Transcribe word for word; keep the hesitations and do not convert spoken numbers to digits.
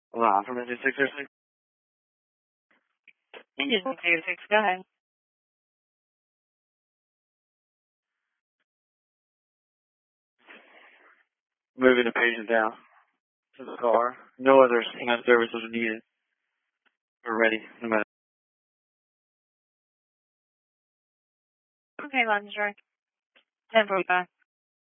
Live from Engine six zero six. Engine six zero six, go ahead. Moving the patient down to the car. No other services are needed. We're ready, no matter. Okay, Lingerie. ten forty-five.